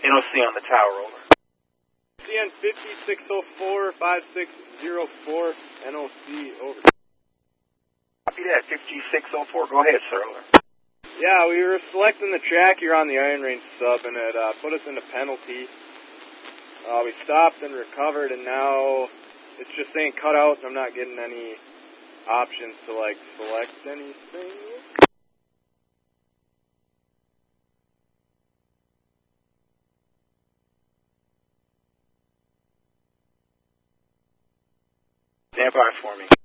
NOC on the tower, over. CN 5604 5604 NOC, over. Copy that, 5604. Go ahead, sir, over. Yeah, we were selecting the track here on the Iron Range sub, and it put us into penalty. We stopped and recovered, and now it's just saying cut out, and I'm not getting any options to, like, select anything. Stand by for me.